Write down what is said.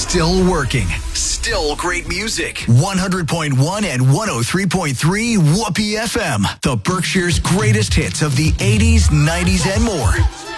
Still working. Still great music. 100.1 and 103.3 Whoopee FM. The Berkshire's greatest hits of the 80s, 90s, and more.